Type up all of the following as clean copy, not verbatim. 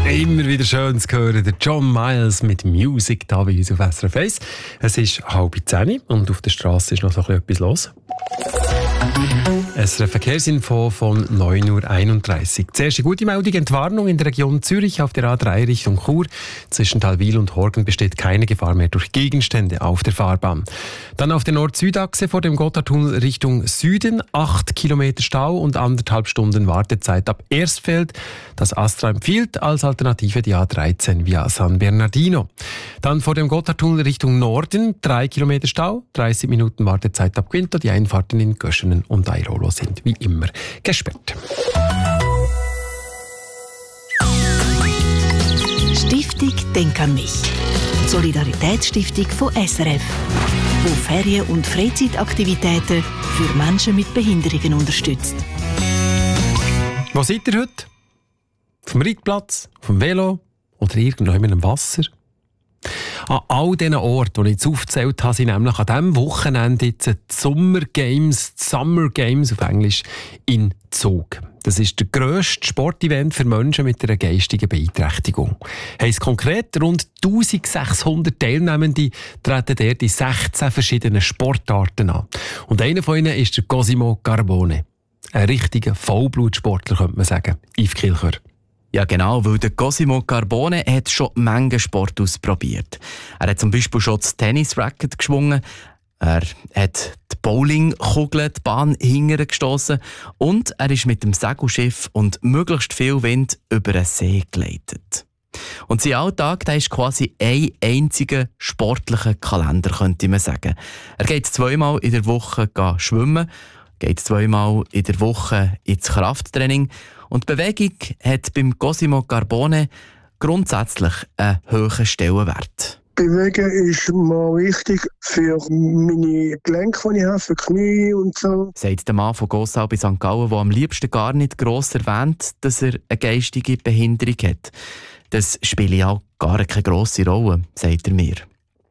Immer wieder schön zu hören, der John Miles mit Music da bei uns auf SRF 1. Es ist 9:30 und auf der Straße ist noch so etwas los. SRF Verkehrsinfo von 9:31 Uhr. Zuerst eine gute Meldung, Entwarnung in der Region Zürich auf der A3 Richtung Chur. Zwischen Talwil und Horgen besteht keine Gefahr mehr durch Gegenstände auf der Fahrbahn. Dann auf der Nord-Süd-Achse vor dem Gotthardtunnel Richtung Süden 8 Kilometer Stau und 1,5 Stunden Wartezeit ab Erstfeld. Das Astra empfiehlt als Alternative die A13 via San Bernardino. Dann vor dem Gotthardtunnel Richtung Norden 3 Kilometer Stau, 30 Minuten Wartezeit ab Quinto. Die Einfahrten in Göschenen und Airolo sind wie immer gesperrt. Stiftung Denk an mich. Solidaritätsstiftung von SRF, die Ferien- und Freizeitaktivitäten für Menschen mit Behinderungen unterstützt. Wo seid ihr heute? Auf dem Reitplatz, auf dem Velo oder irgendwo in einem Wasser? An all diesen Orten, die ich jetzt aufgezählt habe, sind nämlich an diesem Wochenende jetzt die Summer Games auf Englisch in Zug. Das ist der grösste Sportevent für Menschen mit einer geistigen Beeinträchtigung. Heisst konkret, rund 1600 Teilnehmende treten dort in 16 verschiedenen Sportarten an. Und einer von ihnen ist der Cosimo Carbone. Ein richtiger Vollblutsportler, könnte man sagen. Yves Kilcher. Ja genau, weil der Cosimo Carbone hat schon Menge Sport ausprobiert. Er hat zum Beispiel schon das Tennisracket geschwungen, er hat die Bowlingkugel die Bahn hinterher gestossen und er ist mit dem Segelschiff und möglichst viel Wind über den See geleitet. Und sein Alltag, der ist quasi ein einziger sportlicher Kalender, könnte man sagen. Er geht 2-mal in der Woche schwimmen, geht 2-mal in der Woche ins Krafttraining. Und die Bewegung hat beim Cosimo Carbone grundsätzlich einen hohen Stellenwert. Bewegen ist mal wichtig für meine Gelenke, die ich habe, für die Knie und so. Sagt der Mann von Gossau bei St. Gallen, der am liebsten gar nicht gross erwähnt, dass er eine geistige Behinderung hat. Das spielt ja auch gar keine grosse Rolle, sagt er mir.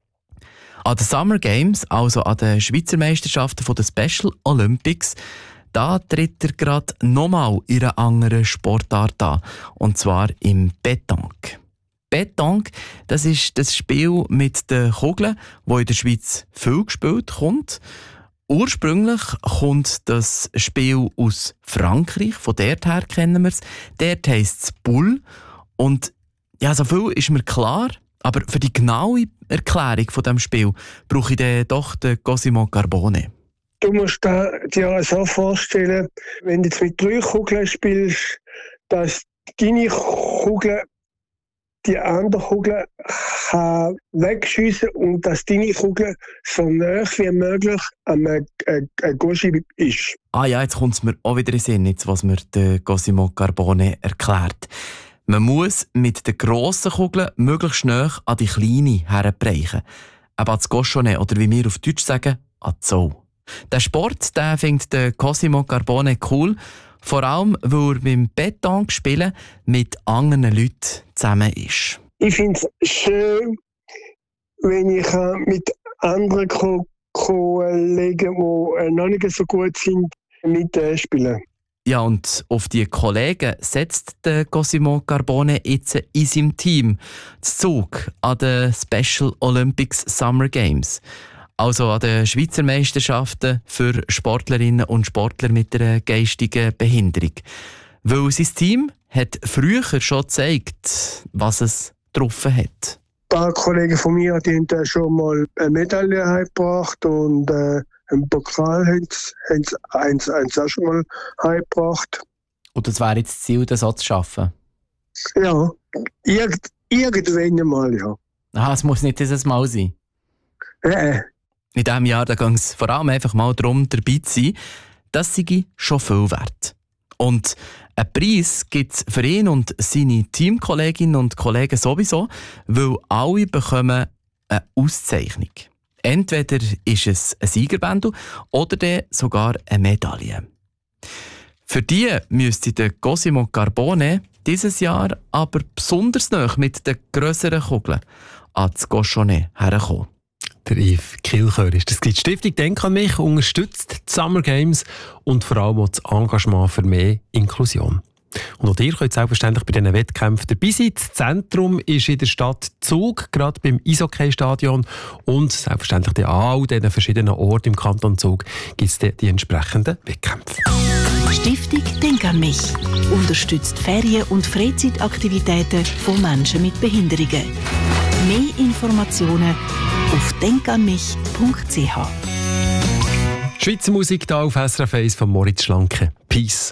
An den Summer Games, also an den Schweizer Meisterschaften der Special Olympics, da tritt er gerade nochmal in einer anderen Sportart an, und zwar im Pétanque. Pétanque, das ist das Spiel mit den Kugeln, das in der Schweiz viel gespielt kommt. Ursprünglich kommt das Spiel aus Frankreich, von dort her kennen wir es. Dort heisst es Boule. Und ja, so viel ist mir klar, aber für die genaue Erklärung von diesem Spiel brauche ich dann doch den Cosimo Carbone. Du musst dir so vorstellen, wenn du jetzt mit 3 Kugeln spielst, dass deine Kugel die andere Kugel wegschiessen und dass deine Kugel so nah wie möglich am Goschi ist. Ah ja, jetzt kommt es mir auch wieder in den Sinn, jetzt, was mir der Cosimo Carbone erklärt. Man muss mit den grossen Kugeln möglichst nah an die kleine herbrechen. Aber ans Cochonnet, oder wie wir auf Deutsch sagen, an die Sau. Den Sport den findet der Cosimo Carbone cool, vor allem, weil er beim Pétanque spielen mit anderen Leuten zusammen ist. Ich finde es schön, wenn ich mit anderen Kollegen, die noch nicht so gut sind, mitspielen. Ja, und auf die Kollegen setzt der Cosimo Carbone jetzt in seinem Team zu Zug an den Special Olympics Summer Games. Also an den Schweizer Meisterschaften für Sportlerinnen und Sportler mit einer geistigen Behinderung. Weil sein Team hat früher schon gezeigt, was es getroffen hat. Ein paar Kollegen von mir die haben schon mal eine Medaille heimgebracht und einen Pokal haben sie auch schon mal heimgebracht. Und das wäre jetzt das Ziel, das auch zu schaffen? Ja, irgendwann mal, ja. Aha, es muss nicht dieses Mal sein. In diesem Jahr ging es vor allem einfach mal darum, dabei zu sein. Das sei schon viel wert. Und einen Preis gibt es für ihn und seine Teamkolleginnen und Kollegen sowieso, weil alle bekommen eine Auszeichnung. Entweder ist es ein Siegerbändel oder dann sogar eine Medaille. Für die müsste der Cosimo Carbone dieses Jahr aber besonders nah mit den grösseren Kugeln ans Cochonnet herkommen. Der Yves Kilcher ist das. Die Stiftung «Denk an mich» unterstützt die Summer Games und vor allem auch das Engagement für mehr Inklusion. Und auch ihr könnt selbstverständlich bei diesen Wettkämpfen dabei sein. Das Zentrum ist in der Stadt Zug, gerade beim Eishockey-Stadion. Und selbstverständlich an all diesen verschiedenen Orten im Kanton Zug gibt es die entsprechenden Wettkämpfe. Stiftung Denk an mich unterstützt Ferien- und Freizeitaktivitäten von Menschen mit Behinderungen. Mehr Informationen auf denkanmich.ch. Schweizer Musik hier auf SRF 1 von Moritz Schlanke. Peace.